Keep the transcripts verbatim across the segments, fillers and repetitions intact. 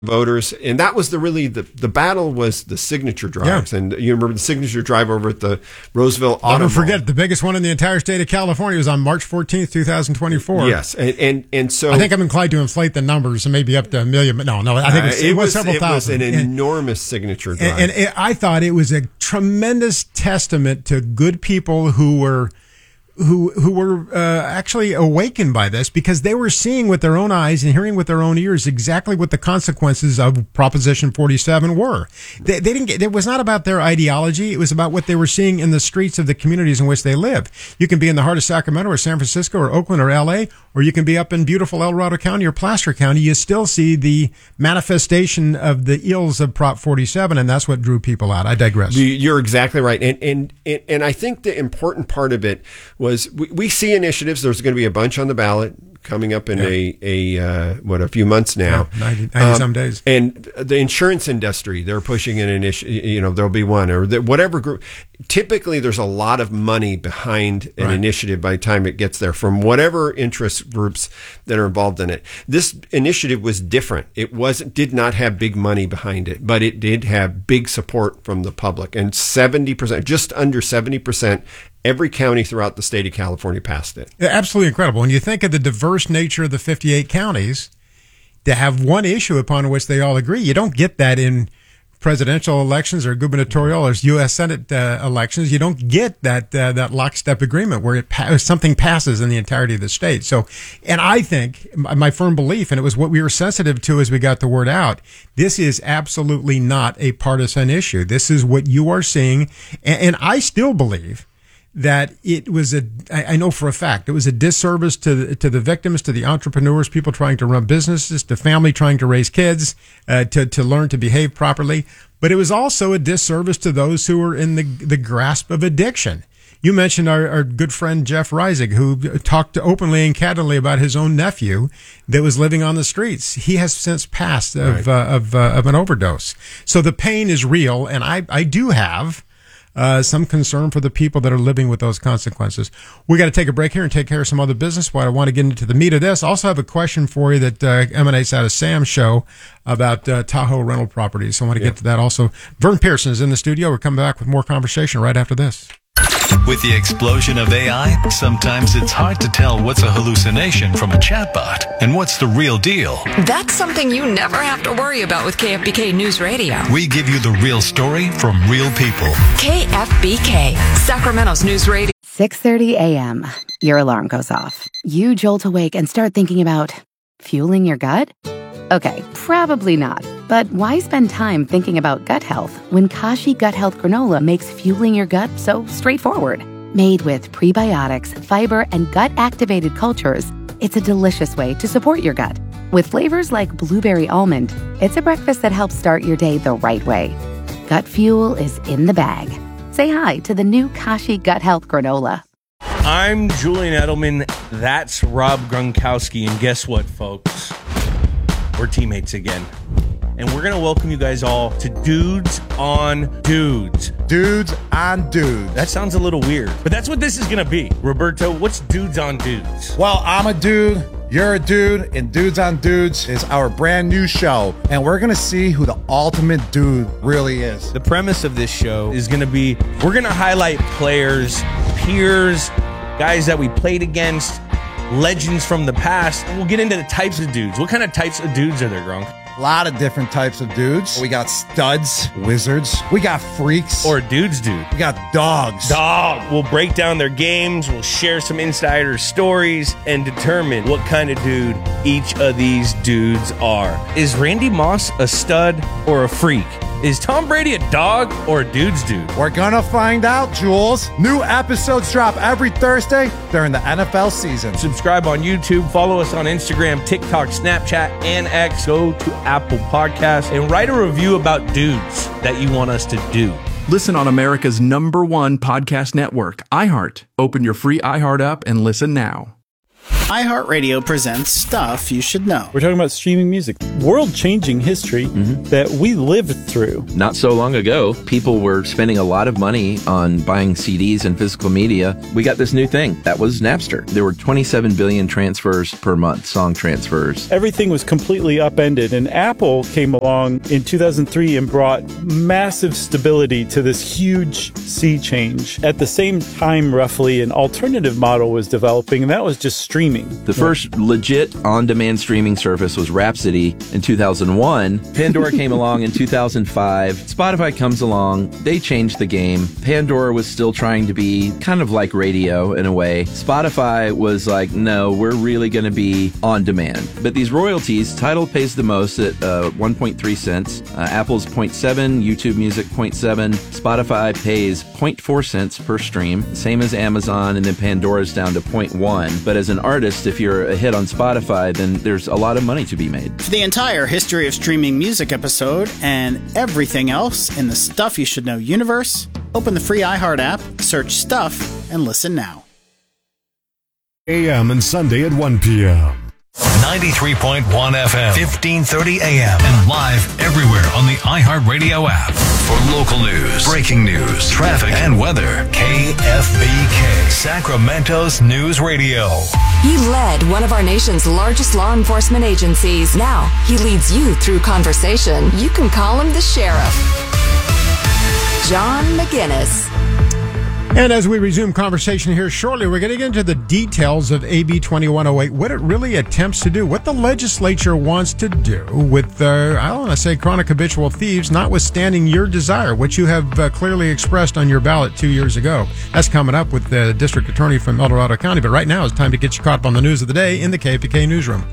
voters, and that was the really the, the battle was the signature drives. Yeah. And you remember the signature drive over at the Roseville Auto Never forget, the biggest one in the entire state of California was on March fourteenth, twenty twenty-four. Yes, and and, and so I think I'm inclined to inflate the numbers and maybe up to a million, but no, no, I think it was, uh, it, it was several it thousand. It was an and, enormous signature drive. And, and it, I thought it was a tremendous testament to good people who were who who were uh, actually awakened by this, because they were seeing with their own eyes and hearing with their own ears exactly what the consequences of Proposition forty-seven were. They, they didn't get, it was not about their ideology. It was about what they were seeing in the streets of the communities in which they live. You can be in the heart of Sacramento or San Francisco or Oakland or L A, or you can be up in beautiful El Dorado County or Placer County. You still see the manifestation of the ills of Prop forty-seven, and that's what drew people out. I digress. You're exactly right. And, and, and I think the important part of it was we, we see initiatives. There's going to be a bunch on the ballot coming up in yeah. a, a uh, what, a few months now. Yeah, ninety, ninety um, some days. And the insurance industry, they're pushing an initiative, you know, there'll be one, or the, whatever group. Typically, there's a lot of money behind an right. initiative by the time it gets there from whatever interest groups that are involved in it. This initiative was different. It wasn't, did not have big money behind it, but it did have big support from the public. And seventy percent, just under seventy percent, every county throughout the state of California passed it. Absolutely incredible. When you think of the diverse nature of the fifty-eight counties, to have one issue upon which they all agree, you don't get that in presidential elections or gubernatorial or U S Senate uh, elections. You don't get that uh, that lockstep agreement where it pa- something passes in the entirety of the state. So, and I think, my firm belief, and it was what we were sensitive to as we got the word out, this is absolutely not a partisan issue. This is what you are seeing, and, and I still believe that it was a, I know for a fact, it was a disservice to the, to the victims, to the entrepreneurs, people trying to run businesses, to family trying to raise kids, uh, to, to learn to behave properly. But it was also a disservice to those who were in the, the grasp of addiction. You mentioned our, our good friend Jeff Reisig, who talked openly and candidly about his own nephew that was living on the streets. He has since passed of, right. uh, of, uh, of an overdose. So the pain is real, and I, I do have Uh, some concern for the people that are living with those consequences. We got to take a break here and take care of some other business. But I want to get into the meat of this. I also have a question for you that uh, emanates out of Sam's show about uh, Tahoe rental properties. So I want to yeah. get to that also. Vern Pearson is in the studio. We're coming back with more conversation right after this. With the explosion of A I, sometimes it's hard to tell what's a hallucination from a chatbot and what's the real deal. That's something you never have to worry about with K F B K News Radio. We give you the real story from real people. K F B K, Sacramento's News Radio. six thirty a.m. Your alarm goes off. You jolt awake and start thinking about fueling your gut? Okay, probably not. But why spend time thinking about gut health when Kashi Gut Health Granola makes fueling your gut so straightforward? Made with prebiotics, fiber, and gut-activated cultures, it's a delicious way to support your gut. With flavors like blueberry almond, it's a breakfast that helps start your day the right way. Gut fuel is in the bag. Say hi to the new Kashi Gut Health Granola. I'm Julian Edelman. That's Rob Gronkowski. And guess what, folks? We're teammates again. And we're going to welcome you guys all to Dudes on Dudes. Dudes on Dudes. That sounds a little weird, but that's what this is going to be. Roberto, what's Dudes on Dudes? Well, I'm a dude, you're a dude, and Dudes on Dudes is our brand new show. And we're going to see who the ultimate dude really is. The premise of this show is going to be, we're going to highlight players, peers, guys that we played against, legends from the past, and we'll get into the types of dudes. What kind of types of dudes are there, Gronk? A lot of different types of dudes. We got studs, wizards. We got freaks. Or dudes dude. We got dogs. Dog. We'll break down their games. We'll share some insider stories and determine what kind of dude each of these dudes are. Is Randy Moss a stud or a freak? Is Tom Brady a dog or a dude's dude? We're gonna find out, Jules. New episodes drop every Thursday during the N F L season. Subscribe on YouTube, follow us on Instagram, TikTok, Snapchat, and X. Go to Apple Podcasts and write a review about dudes that you want us to do. Listen on America's number one podcast network, iHeart. Open your free iHeart app and listen now. iHeartRadio presents Stuff You Should Know. We're talking about streaming music, world-changing history mm-hmm. that we lived through. Not so long ago, people were spending a lot of money on buying C Ds and physical media. We got this new thing. That was Napster. There were twenty-seven billion transfers per month, song transfers. Everything was completely upended, and Apple came along in two thousand three and brought massive stability to this huge sea change. At the same time, roughly, an alternative model was developing, and that was just streaming. The first legit on-demand streaming service was Rhapsody in two thousand one. Pandora came along in two thousand five. Spotify comes along. They changed the game. Pandora was still trying to be kind of like radio in a way. Spotify was like, no, we're really going to be on demand. But these royalties, Tidal pays the most at uh, one point three cents. Uh, Apple's zero point seven, YouTube Music zero point seven. Spotify pays zero point four cents per stream, same as Amazon, and then Pandora's down to zero point one. But as an artist, if you're a hit on Spotify, then there's a lot of money to be made. For the entire history of streaming music episode and everything else in the Stuff You Should Know universe, open the free iHeart app, search Stuff, and listen now. A M and Sunday at one p.m. ninety-three point one F M, fifteen thirty A M, and live everywhere on the iHeartRadio app. For local news, breaking news, traffic, and weather, K F B K, Sacramento's News Radio. He led one of our nation's largest law enforcement agencies. Now he leads you through conversation. You can call him the sheriff. John McGinnis. And as we resume conversation here shortly, we're getting into the details of A B twenty-one oh eight, what it really attempts to do, what the legislature wants to do with, uh, I don't want to say chronic habitual thieves, notwithstanding your desire, which you have uh, clearly expressed on your ballot two years ago. That's coming up with the district attorney from El Dorado County. But right now it's time to get you caught up on the news of the day in the K F B K newsroom.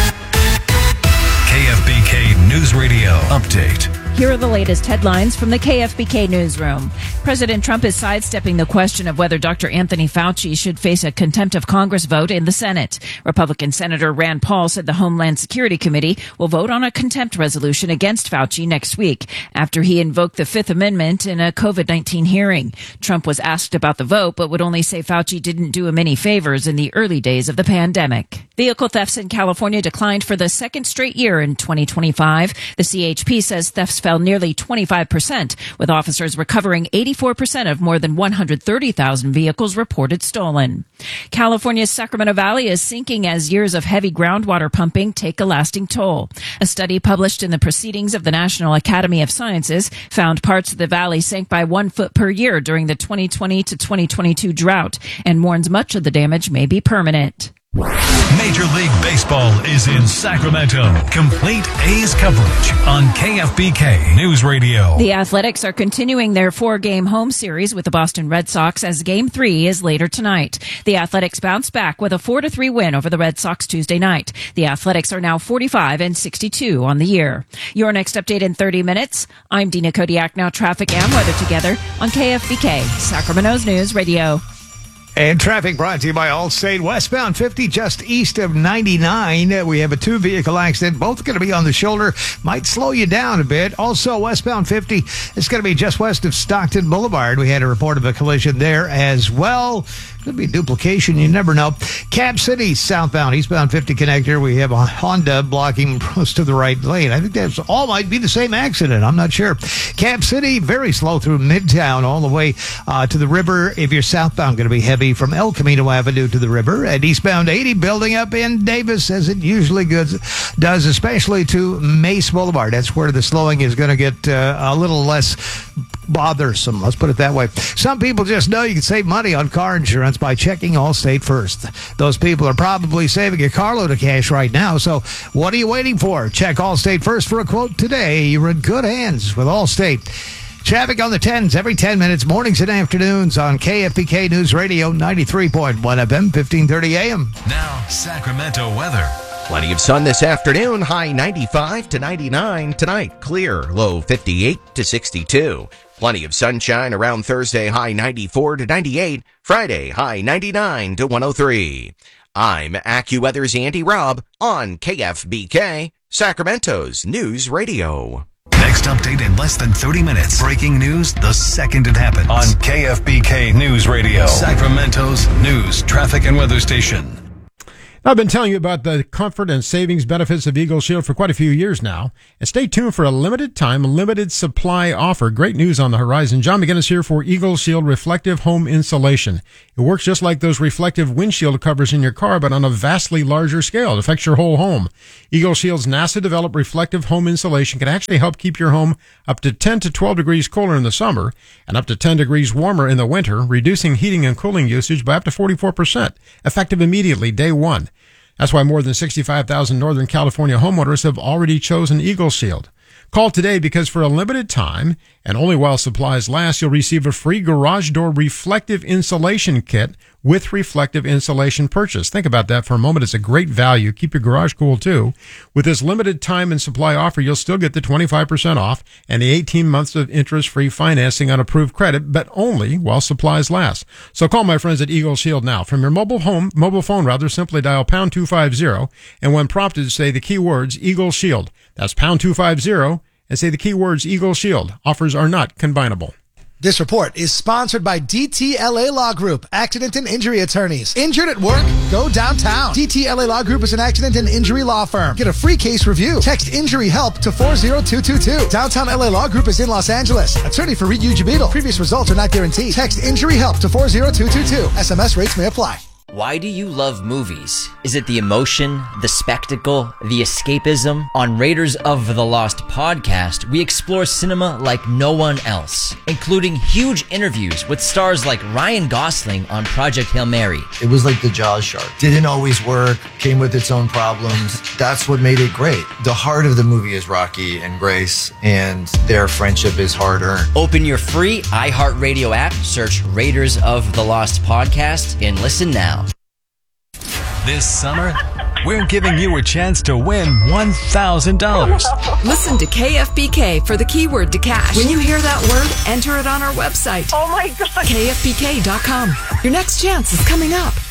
K F B K News Radio Update. Here are the latest headlines from the K F B K newsroom. President Trump is sidestepping the question of whether Doctor Anthony Fauci should face a contempt of Congress vote in the Senate. Republican Senator Rand Paul said the Homeland Security Committee will vote on a contempt resolution against Fauci next week after he invoked the Fifth Amendment in a COVID nineteen hearing. Trump was asked about the vote, but would only say Fauci didn't do him any favors in the early days of the pandemic. Vehicle thefts in California declined for the second straight year in twenty twenty-five. The C H P says thefts fell nearly twenty-five percent, with officers recovering eighty-four percent of more than one hundred thirty thousand vehicles reported stolen. California's Sacramento Valley is sinking as years of heavy groundwater pumping take a lasting toll. A study published in the Proceedings of the National Academy of Sciences found parts of the valley sank by one foot per year during the twenty twenty to twenty twenty-two drought and warns much of the damage may be permanent. Major League Baseball is in Sacramento. Complete A's coverage on K F B K News Radio. The Athletics are continuing their four-game home series with the Boston Red Sox as Game three is later tonight. The Athletics bounced back with a four to three win over the Red Sox Tuesday night. The Athletics are now forty-five and sixty-two on the year. Your next update in thirty minutes. I'm Dina Kodiak. Now traffic and weather together on K F B K, Sacramento's News Radio. And traffic brought to you by Allstate. Westbound fifty, just east of ninety-nine. We have a two-vehicle accident. Both going to be on the shoulder. Might slow you down a bit. Also, westbound fifty is going to be just west of Stockton Boulevard. We had a report of a collision there as well. Could be duplication. You never know. Cap City, southbound, eastbound fifty connector. We have a Honda blocking most of the right lane. I think that's all might be the same accident. I'm not sure. Cap City, very slow through Midtown all the way uh, to the river. If you're southbound, going to be heavy from El Camino Avenue to the river. And eastbound eighty building up in Davis, as it usually does, especially to Mace Boulevard. That's where the slowing is going to get uh, a little less bothersome. Let's put it that way. Some people just know you can save money on car insurance by checking Allstate first. Those people are probably saving a carload of cash right now. So what are you waiting for? Check Allstate first for a quote today. You're in good hands with Allstate. Traffic on the tens every ten minutes, mornings and afternoons on K F B K News Radio, ninety-three point one F M, fifteen thirty A M. Now, Sacramento weather. Plenty of sun this afternoon, high ninety-five to ninety-nine. Tonight, clear, low fifty-eight to sixty-two. Plenty of sunshine around Thursday, high ninety-four to ninety-eight. Friday, high ninety-nine to one oh three. I'm AccuWeather's Andy Robb on K F B K, Sacramento's News Radio. Next update in less than thirty minutes. Breaking news the second it happens. On K F B K News Radio, Sacramento's news, traffic, and weather station. I've been telling you about the comfort and savings benefits of Eagle Shield for quite a few years now. And stay tuned for a limited time, limited supply offer. Great news on the horizon. John McGinnis here for Eagle Shield Reflective Home Insulation. It works just like those reflective windshield covers in your car, but on a vastly larger scale. It affects your whole home. Eagle Shield's NASA-developed reflective home insulation can actually help keep your home up to ten to twelve degrees cooler in the summer and up to ten degrees warmer in the winter, reducing heating and cooling usage by up to forty-four percent. Effective immediately, day one. That's why more than sixty-five thousand Northern California homeowners have already chosen Eagle Shield. Call today because for a limited time, and only while supplies last, you'll receive a free garage door reflective insulation kit with reflective insulation purchase. Think about that for a moment. It's a great value. Keep your garage cool, too. With this limited time and supply offer, you'll still get the twenty-five percent off and the eighteen months of interest-free financing on approved credit, but only while supplies last. So call my friends at Eagle Shield now. From your mobile home, mobile phone rather, simply dial pound two fifty, and when prompted, say the keywords Eagle Shield. That's pound two fifty, and say the keywords Eagle Shield. Offers are not combinable. This report is sponsored by D T L A Law Group, accident and injury attorneys. Injured at work? Go downtown. D T L A Law Group is an accident and injury law firm. Get a free case review. Text injury help to four zero two two two. Downtown L A Law Group is in Los Angeles. Attorney for Reed Ujabeetle. Previous results are not guaranteed. Text injury help to four zero two two two. S M S rates may apply. Why do you love movies? Is it the emotion, the spectacle, the escapism? On Raiders of the Lost podcast, we explore cinema like no one else, including huge interviews with stars like Ryan Gosling on Project Hail Mary. It was like the Jaws shark. Didn't always work, came with its own problems. That's what made it great. The heart of the movie is Rocky and Grace, and their friendship is hard-earned. Open your free iHeartRadio app, search Raiders of the Lost podcast, and listen now. This summer, we're giving you a chance to win one thousand dollars. Listen to K F B K for the keyword to cash. When you hear that word, enter it on our website. Oh my God. K F B K dot com. Your next chance is coming up.